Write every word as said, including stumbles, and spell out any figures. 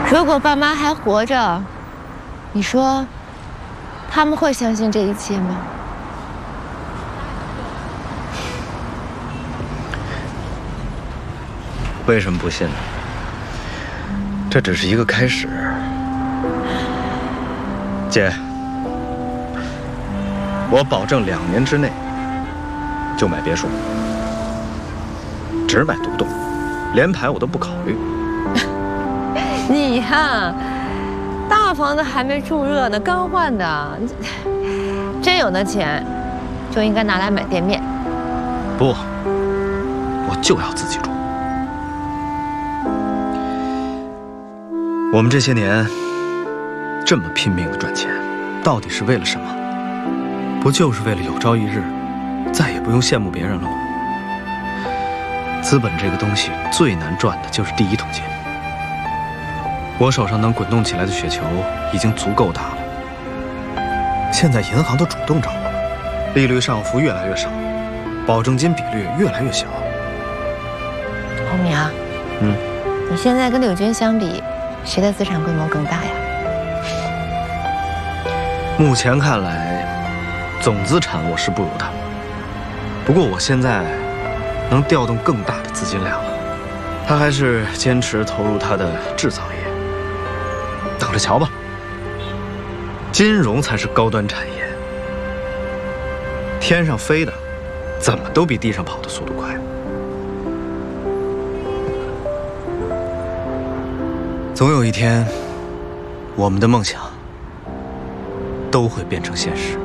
如果爸妈还活着，你说他们会相信这一切吗？ 为什么不信呢？这只是一个开始。姐，我保证两年之内就买别墅，只买独栋，联排我都不考虑。 你呀，大房子还没住热呢，刚换的，真有那钱，就应该拿来买店面。 不，我就要自己住。我们这些年这么拼命的赚钱，到底是为了什么？不就是为了有朝一日再也不用羡慕别人了吗？资本这个东西最难赚的就是第一桶金。我手上能滚动起来的雪球已经足够大了，现在银行都主动找我了，利率上浮越来越少，保证金比率越来越小。 洪明啊， 嗯， 你现在跟柳军相比，谁的资产规模更大呀？ 目前看来，总资产我是不如他，不过我现在能调动更大的资金量了。他还是坚持投入他的制造业，等着瞧吧。金融才是高端产业，天上飞的怎么都比地上跑的速度快。总有一天，我们的梦想都会变成现实。